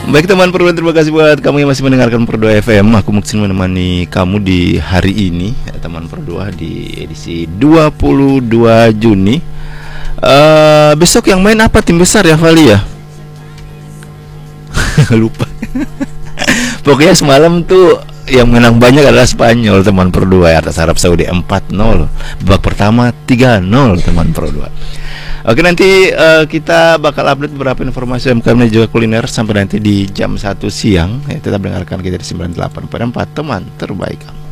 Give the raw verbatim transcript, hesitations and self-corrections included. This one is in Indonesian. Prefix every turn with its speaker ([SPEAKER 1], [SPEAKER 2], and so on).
[SPEAKER 1] Baik teman Pro, terima kasih buat kamu yang masih mendengarkan Pro dua F M. Aku Muksin menemani kamu di hari ini ya, teman Pro dua di edisi dua puluh dua Juni. uh, Besok yang main apa tim besar ya Vali ya? Lupa. Pokoknya semalam tuh yang menang banyak adalah Spanyol teman Pro dua ya, atas Arab Saudi empat nol. Babak pertama tiga nol teman Pro dua. Oke, nanti uh, kita bakal update beberapa informasi M K M dan juga kuliner sampai nanti di jam satu siang ya, tetap dengarkan kita di sembilan puluh delapan koma empat teman terbaik.